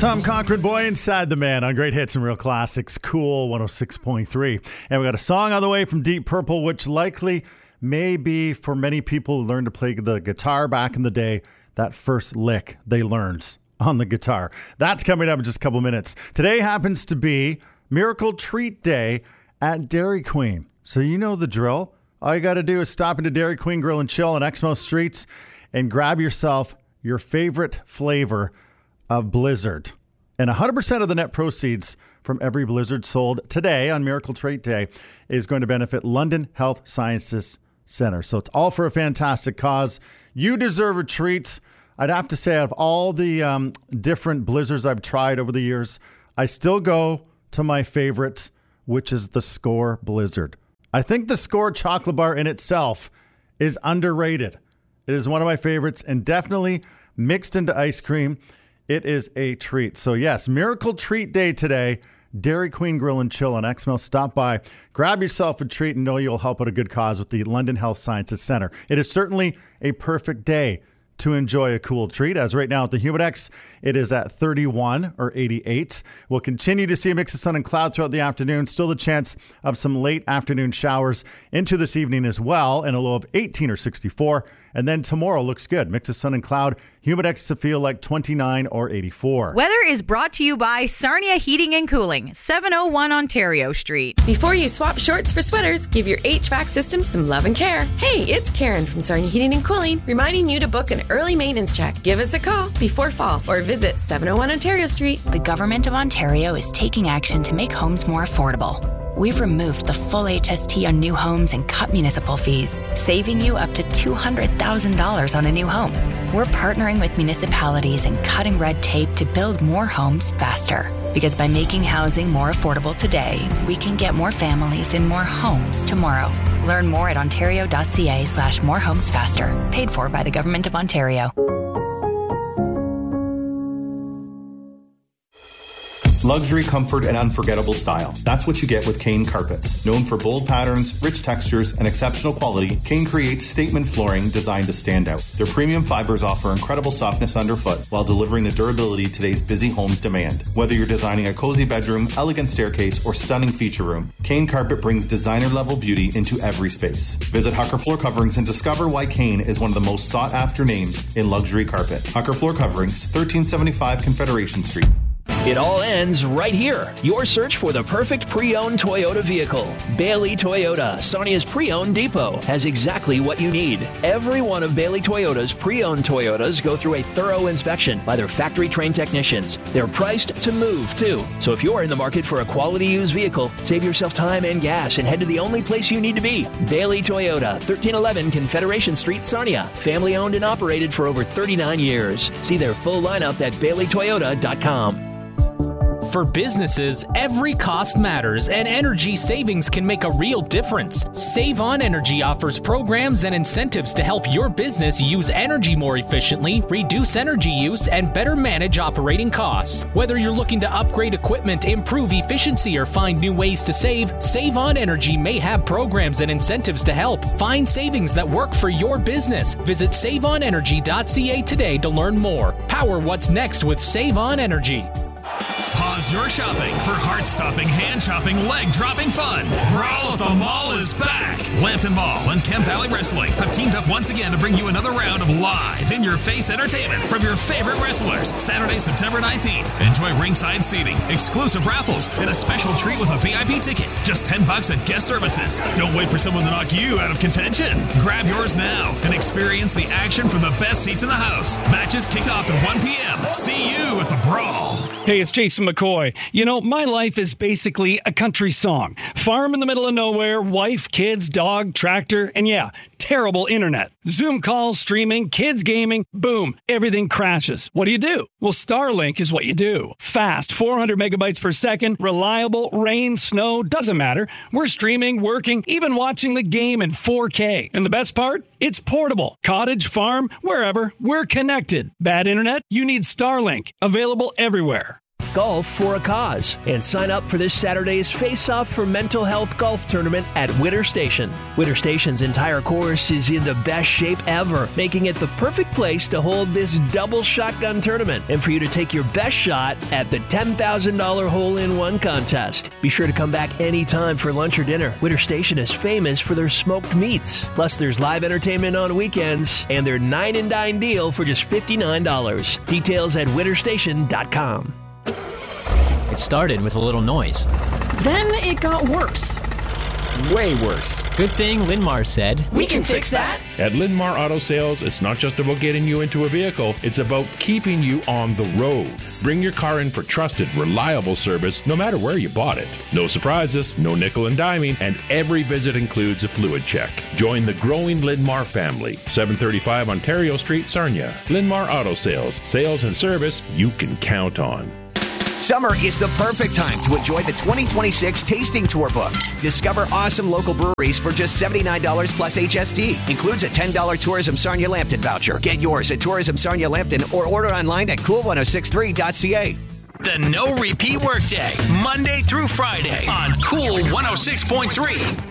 Tom Cochran, Boy Inside the Man on Great Hits and Real Classics, Cool 106.3. And we got a song on the way from Deep Purple, which likely may be for many people who learned to play the guitar back in the day, that first lick they learned on the guitar. That's coming up in just a couple minutes. Today happens to be Miracle Treat Day at Dairy Queen. So you know the drill. All you got to do is stop into Dairy Queen Grill and Chill on Exmo Streets and grab yourself your favorite flavor of Blizzard. And 100% of the net proceeds from every Blizzard sold today on Miracle Treat Day is going to benefit London Health Sciences Center. So it's all for a fantastic cause. You deserve a treat. I'd have to say, out of all the different Blizzards I've tried over the years, I still go to my favorite, which is the Score Blizzard. I think the Score chocolate bar in itself is underrated. It is one of my favorites, and definitely mixed into ice cream, it is a treat. So yes, Miracle Treat Day today, Dairy Queen Grill and Chill on Exmo. Stop by, grab yourself a treat, and know you'll help out a good cause with the London Health Sciences Center. It is certainly a perfect day to enjoy a cool treat, as right now at the Humidex, it is at 31 or 88. We'll continue to see a mix of sun and cloud throughout the afternoon. Still the chance of some late afternoon showers into this evening as well, and a low of 18 or 64. And then tomorrow looks good. Mix of sun and cloud. Humidex to feel like 29 or 84. Weather is brought to you by Sarnia Heating and Cooling, 701 Ontario Street. Before you swap shorts for sweaters, give your HVAC system some love and care. Hey, it's Karen from Sarnia Heating and Cooling, reminding you to book an early maintenance check. Give us a call before fall or visit 701 Ontario Street. The Government of Ontario is taking action to make homes more affordable. We've removed the full HST on new homes and cut municipal fees, saving you up to $200,000 on a new home. We're partnering with municipalities and cutting red tape to build more homes faster. Because by making housing more affordable today, we can get more families in more homes tomorrow. Learn more at ontario.ca/morehomesfaster. Paid for by the Government of Ontario. Luxury, comfort, and unforgettable style. That's what you get with Kane Carpets. Known for bold patterns, rich textures, and exceptional quality, Kane creates statement flooring designed to stand out. Their premium fibers offer incredible softness underfoot while delivering the durability today's busy homes demand. Whether you're designing a cozy bedroom, elegant staircase, or stunning feature room, Kane Carpet brings designer-level beauty into every space. Visit Hucker Floor Coverings and discover why Kane is one of the most sought-after names in luxury carpet. Hucker Floor Coverings, 1375 Confederation Street. It all ends right here. Your search for the perfect pre-owned Toyota vehicle. Bailey Toyota, Sarnia's pre-owned depot, has exactly what you need. Every one of Bailey Toyota's pre-owned Toyotas go through a thorough inspection by their factory-trained technicians. They're priced to move, too. So if you're in the market for a quality used vehicle, save yourself time and gas and head to the only place you need to be. Bailey Toyota, 1311 Confederation Street, Sarnia. Family-owned and operated for over 39 years. See their full lineup at baileytoyota.com. For businesses, every cost matters, and energy savings can make a real difference. Save On Energy offers programs and incentives to help your business use energy more efficiently, reduce energy use, and better manage operating costs. Whether you're looking to upgrade equipment, improve efficiency, or find new ways to save, Save On Energy may have programs and incentives to help. Find savings that work for your business. Visit saveonenergy.ca today to learn more. Power what's next with Save On Energy. Pause your shopping for heart-stopping, hand-chopping, leg-dropping fun. Brawl at the Mall is back. Lambton Mall and Kemp Valley Wrestling have teamed up once again to bring you another round of live, in-your-face entertainment from your favorite wrestlers. Saturday, September 19th. Enjoy ringside seating, exclusive raffles, and a special treat with a VIP ticket. Just $10 at guest services. Don't wait for someone to knock you out of contention. Grab yours now and experience the action from the best seats in the house. Matches kick off at 1 p.m. See you at the Brawl. Hey, it's Jason McCoy. You know, my life is basically a country song. Farm in the middle of nowhere, wife, kids, dog, tractor, and yeah, terrible internet. Zoom calls, streaming, kids gaming, boom, everything crashes. What do? Well, Starlink is what you do. Fast, 400 megabytes per second, reliable, rain, snow, doesn't matter. We're streaming, working, even watching the game in 4K. And the best part? It's portable. Cottage, farm, wherever, we're connected. Bad internet? You need Starlink. Available everywhere. Golf for a Cause. And sign up for this Saturday's Face Off for Mental Health Golf Tournament at Witter Station. Witter Station's entire course is in the best shape ever, making it the perfect place to hold this double shotgun tournament and for you to take your best shot at the $10,000 hole-in-one contest. Be sure to come back anytime for lunch or dinner. Witter Station is famous for their smoked meats. Plus, there's live entertainment on weekends and their 9 and Dine deal for just $59. Details at witterstation.com. It started with a little noise. Then it got worse. Way worse. Good thing Linmar said, "We can fix that." At Linmar Auto Sales, it's not just about getting you into a vehicle, it's about keeping you on the road. Bring your car in for trusted, reliable service, no matter where you bought it. No surprises, no nickel and diming, and every visit includes a fluid check. Join the growing Linmar family. 735 Ontario Street, Sarnia. Linmar Auto Sales. Sales and service you can count on. Summer is the perfect time to enjoy the 2026 Tasting Tour book. Discover awesome local breweries for just $79 plus HST. Includes a $10 Tourism Sarnia Lambton voucher. Get yours at Tourism Sarnia Lambton or order online at cool1063.ca. The No Repeat Workday, Monday through Friday on Cool 106.3.